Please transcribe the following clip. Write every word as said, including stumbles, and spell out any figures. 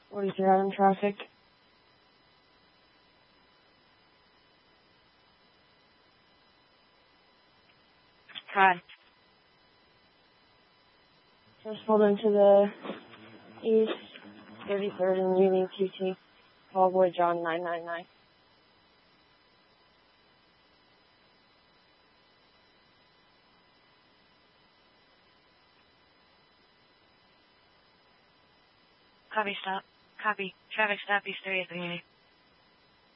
forty-three out in traffic. Hi. Just pulled into the east, thirty-third and Union Q T. Callboy John nine nine nine. Copy, stop. Copy. Traffic stop, East thirtieth and Union.